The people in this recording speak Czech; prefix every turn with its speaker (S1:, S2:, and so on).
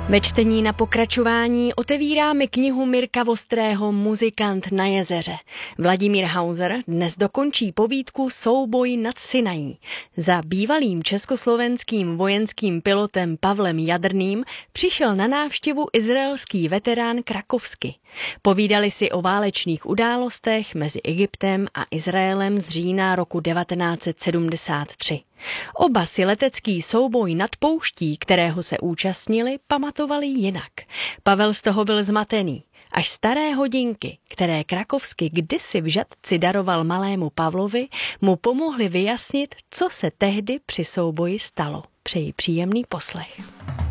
S1: Ve čtení na pokračování otevíráme knihu Mirka Vostrého Muzikant na jezeře. Vladimír Hauser dnes dokončí povídku Souboj nad Sinají. Za bývalým československým vojenským pilotem Pavlem Jadrným přišel na návštěvu izraelský veterán Krakovsky. Povídali si o válečných událostech mezi Egyptem a Izraelem z října roku 1973. Oba si letecký souboj nad pouští, kterého se účastnili, pamatovali jinak. Pavel z toho byl zmatený. Až staré hodinky, které Krakovsky kdysi v Žatci daroval malému Pavlovi, mu pomohly vyjasnit, co se tehdy při souboji stalo. Přeji příjemný poslech.